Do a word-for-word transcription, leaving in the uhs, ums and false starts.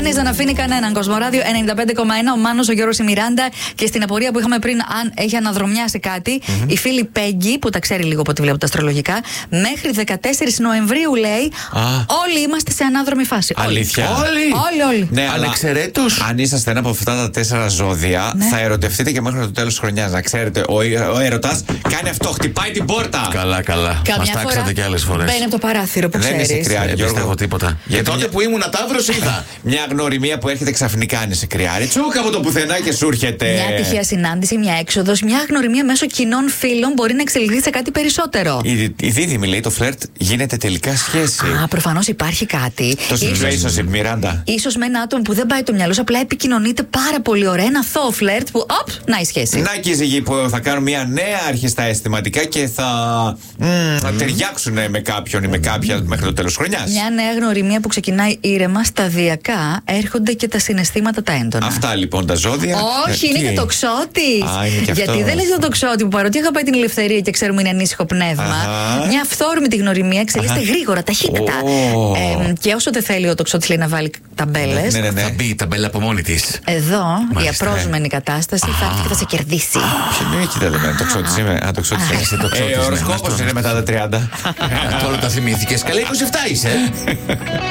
κανείς δεν αφήνει κανέναν. Κοσμοράδιο ενενήντα πέντε κόμμα ένα. Ο Μάνος, ο Γιώργος, η Μιράντα. Και στην απορία που είχαμε πριν, αν έχει αναδρομιάσει κάτι, mm-hmm. η φίλη Πέγγι, που τα ξέρει λίγο από ό,τι βλέπω τα αστρολογικά, μέχρι δεκατέσσερις Νοεμβρίου λέει: Α. Όλοι είμαστε σε ανάδρομη φάση. Αλήθεια. Όλοι, όλοι. όλοι. Ναι, ανεξαιρέτως. Αν είσαστε ένα από αυτά τα τέσσερα ζώδια, ναι. θα ερωτευτείτε και μέχρι το τέλος της χρονιάς. Να ξέρετε, ο, ο έρωτας κάνει αυτό, χτυπάει την πόρτα. Καλά, καλά. Μας τάξατε κι άλλες φορές. Μπαίνει από το παράθυρο που ξέρεις. Δεν είσαι κρυάρι, δεν πιστεύω τίποτα. Και τότε που ήμουν Ταύρος είδα μια γνωριμία που έρχεται ξαφνικά αν είσαι κρυάρι. Τσούκα από το πουθενά και σου έρχεται. Μια τυχαία συνάντηση, μια έξοδος, μια γνωριμία μέσω κοινών φίλων μπορεί να εξελιχθεί σε κάτι περισσότερο. Η, η δίδυμη λέει: το φλερτ γίνεται τελικά σχέση. Α, προφανώς υπάρχει κάτι. Το situationship, Μιράντα. Ίσως με ένα άτομο που δεν πάει το μυαλό σου, απλά επικοινωνείτε πάρα πολύ ωραία. Ένα αθώο φλερτ που, οπ, να η σχέση. Να και οι ζυγοί που θα κάνουν μια νέα αρχή στα αισθηματικά και θα mm, mm. ταιριάξουν με κάποιον ή με κάποια μέχρι το τέλος χρονιάς. Μια νέα γνωριμία που ξεκινάει ήρεμα, σταδιακά έρχονται και τα συναισθήματα τα έντονα. Αυτά λοιπόν τα ζώδια. Όχι, είναι και το ξώτης. Γιατί δεν λες για το ξώτη που παρότι αγαπάει την ελευθερία και ξέρουμε είναι ανήσυχο πνεύμα, Αχα. μια αυθόρμητη γνωριμία εξελίσσεται γρήγορα, ταχύτατα. Oh. Ε, και όσο δεν θέλει ο τοξότης λέει να βάλει ταμπέλες, ναι, ναι, ναι. θα μπει η ταμπέλα από μόνη της. Εδώ Μάλιστα. η απρόσμενη κατάσταση θα έρθει και θα σε κερδίσει. Ποιο είναι εκεί τα δεμένα, τοξότης είμαι. Α, τοξότης είμαι. Ο οροσκόπος είναι μετά τα τριάντα. Τώρα τα θυμήθηκες. Καλά, είκοσι επτά είσαι.